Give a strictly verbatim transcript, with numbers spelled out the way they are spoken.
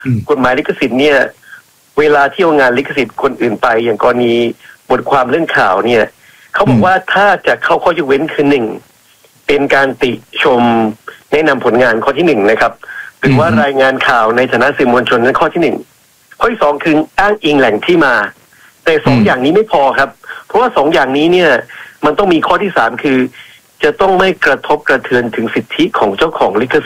กฎหมายลิขสิทธิ์เนี่ยเวลาที่เอางานลิขสิทธิ์คนอื่นไปอย่างกรณีบทความเรื่องข่าวเนี่ยเขาบอกว่าถ้าจะเข้าข้อยกเว้นคือหนึ่งเป็นการติชมแนะนำผลงานข้อที่หนึ่งนะครับหรือว่ารายงานข่าวในฐานะสื่อมวลชนนั้นข้อที่หนึ่งข้อที่สองคืออ้างอิงแหล่งที่มาแต่สองอย่างนี้ไม่พอครับเพราะว่าสองอย่างนี้เนี่ยมันต้องมีข้อที่สามคือจะต้องไม่กระทบกระเทือนถึงสิทธิของเจ้าของลิข